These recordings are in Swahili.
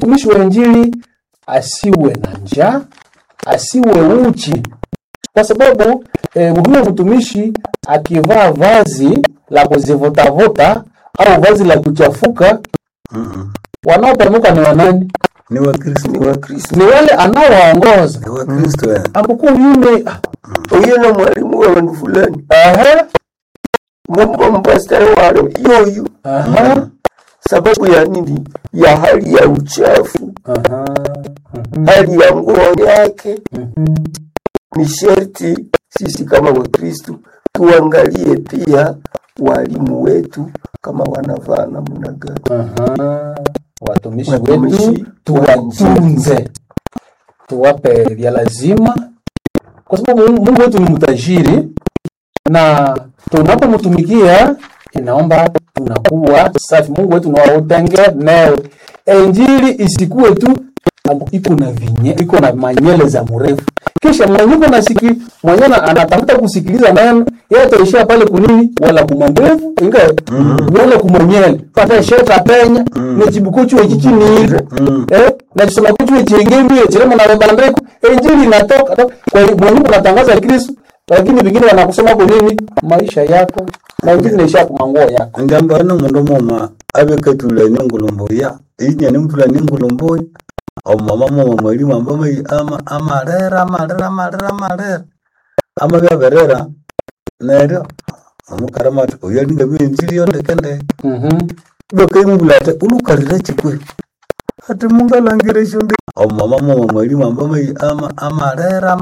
mtumishi wa Injili asiwe na njaa, asiwe uchi. Kwa sababu huyo mtumishi akivaa vazi la kuzivota au vazi la kuchafuka, wanaopamuka ni wanani? Ni wa Kristo. Ni wale anaowaongoza. Ni wa Kristo. Ambuku yule oyena mwalimu wa wandu fulani. Mungu mpastari wale yoyu. Sababu ya nini? Ya hali ya uchafu. Hali ya nguo yake. Ni sharti sisi kama Wakristo tuangalie pia walimu wetu kama wanavaa namna gani. Watumishi wetu tuwatunze, tuwape vya lazima, kwa sababu Mungu wetu ni mtajiri, na tunapomtumikia inaomba tunakuwa safi. Mungu wetu na utengeneo. Injili isikuwe tu iko na manyele za mrefu. Kisha mwenye anatafuta kusikiliza neno, yeye ataishia pale kunini wala kumandevu, wala kumonyele. Pata sheta penya, nejibukuchu wejikini na kusema kuchu wejengemi, chiremo na bandeko. Injili inatoka kwa Mungu anatangaza Kristo, lakini vingine wanakusema kwa nini maisha yako na Injili inaisha kwa manguo yako. Ngamba na mundu moma abekatula nyongolombo ya inya ni mtula nyongolombo au mama mwalimu ambaye amarera amaberera nero amukaramata oyalinga binjiri yonde kende bakaimbulate ulukarira chikwe ati mungalangire shonde au mama mwalimu ambaye amarera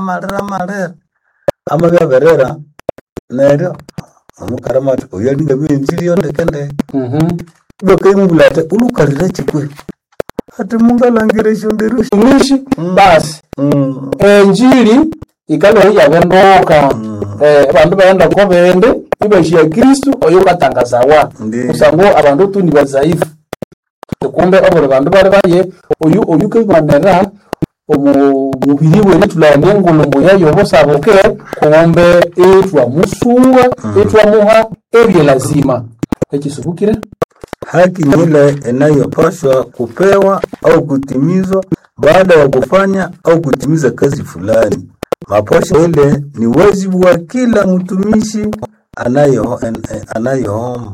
amaberera nero amukaramata oyalinga binjiri yonde kende bakaimbulate ulukarira chikwe ati mungalangire shonde tumishi basi. Injili ikalo yabendoka abantu baenda ko bende ibashia Kristo oyo katangaza wa kusango abantu tundi bazaifu. Kumbe abo bantu bari baye oyu kebanera omubiri we tulane ngolombo yayo bosaboke kumbe etwa musuwa etwa muha ebye lazima ekisubukire haki ile inayopaswa kupewa au kutimizwa baada ya kufanya au kutimiza kazi fulani. Maposho ile ni wajibu wa kila mtumishi anayeomba.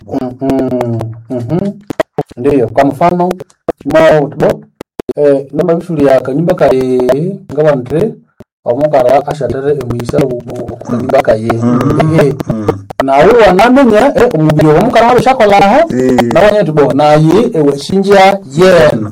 Ndiyo, kwa mfano namba bishuri ya kanyumba kaye ngabandre omukara ashatere emuyisa kanyumba kaye na uwo wanamenya umubiri w'omukara wabishakola na wanyetibo naye ewashinja yeno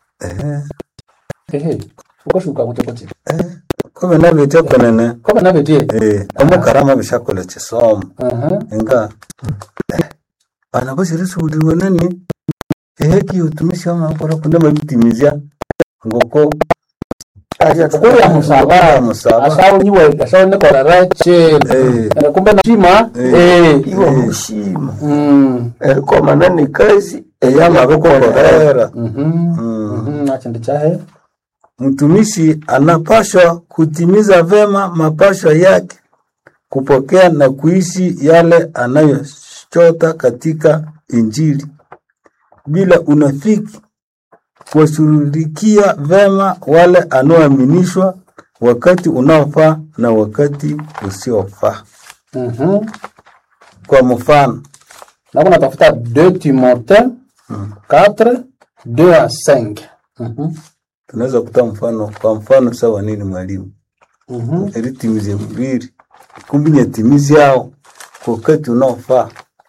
ukashuka kutekote kobe nabete konene kobe nabete omukara wabishakola chisomo nga bana bashirisuudi wenene ki utumishi wa makora kunda mabitimizia ngoko Kuya musaba asawo nyiwe asawo nekora rache kumbe na shima iwa mushima kwa maana ni kazi eyamaboko korera achende chahe. Mtumishi anapashwa kutimiza vema mapashwa yake, kupokea na kuishi yale anayochota katika Injili bila unafiki, kuwashughulikia vema wale anaoaminishwa wakati unaofaa na wakati usiofaa. Kwa mfano, na kuna tafuta 2 Timothée 4:2-5. Tunaweza kutoa mfano. Kwa mfano sawa nini mwalimu? Eritimize mbiri kumbi nyatimizi yao kwa wakati unaofaa.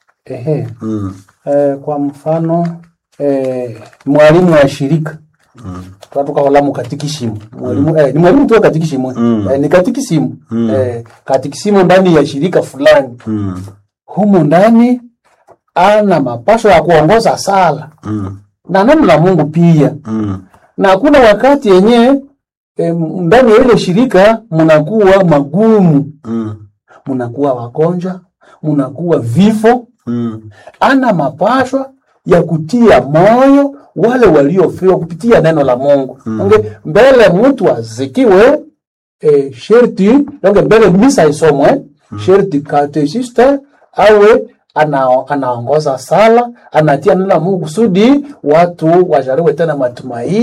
Kwa mfano mwalimu wa shirika tunatoka walamu katikisimu mwalimu ni mwalimu tu katikisimu ni katikisimu katikisimu ndani ya shirika fulani humo ndani ana mapasho ya kuongoza sala na neno la Mungu pia na kuna wakati yenye ndani ya ile shirika mnakuwa magumu mnakuwa wagonjwa mnakuwa vifo ana mapasho ya kutia moyo wale waliofia kupitia neno la Mungu. Mbele mtu azikiwe sherti mbele misa isomwe sherti katechista awe anaongoza sala anatia neno la Mungu kusudi watu wajariwe tena matumaini